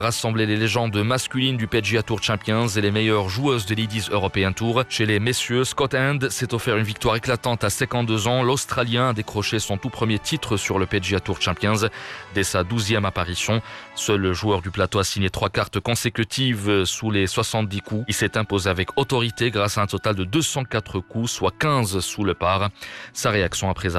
Rassembler les légendes masculines du PGA Tour Champions et les meilleures joueuses de l'Ladies European Tour. Chez les messieurs, Scott Hand s'est offert une victoire éclatante à 52 ans. L'Australien a décroché son tout premier titre sur le PGA Tour Champions dès sa 12e apparition. Seul le joueur du plateau a signé 3 cartes consécutives sous les 70 coups. Il s'est imposé avec autorité grâce à un total de 204 coups, soit 15 sous le par. Sa réaction après